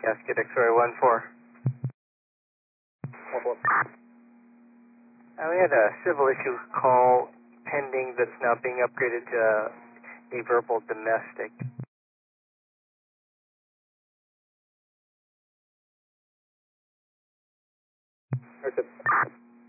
Gasket X-ray 1-4. We had a civil issue call pending that's now being upgraded to a verbal domestic. Okay.